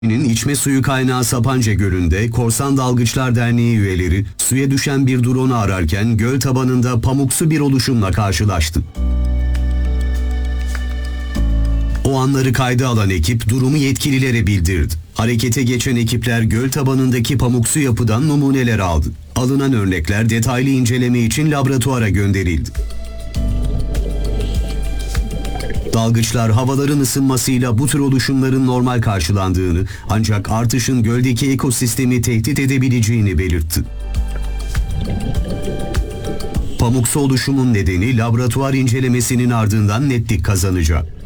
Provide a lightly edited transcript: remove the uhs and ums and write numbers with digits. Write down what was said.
İçme suyu kaynağı Sapanca Gölü'nde Korsan Dalgıçlar Derneği üyeleri suya düşen bir drone'u ararken göl tabanında pamuksu bir oluşumla karşılaştı. O anları kayda alan ekip durumu yetkililere bildirdi. Harekete geçen ekipler göl tabanındaki pamuksu yapıdan numuneler aldı. Alınan örnekler detaylı inceleme için laboratuvara gönderildi. Dalgıçlar havaların ısınmasıyla bu tür oluşumların normal karşılandığını, ancak artışın göldeki ekosistemi tehdit edebileceğini belirtti. Pamuksu oluşumun nedeni laboratuvar incelemesinin ardından netlik kazanacak.